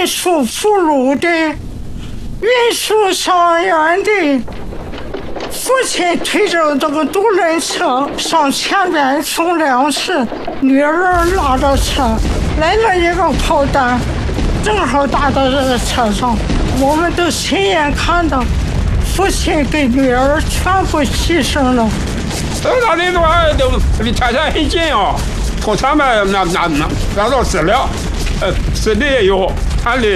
运输俘虏的、运输伤员的。父亲推着这个独轮车上前边送粮食，女儿拉着车，来了一个炮弹，正好打到这个车上。我们都亲眼看到，父亲跟女儿全部牺牲了。 那里头都离车站很近哦，从前面拿到资料，死的也有，他的。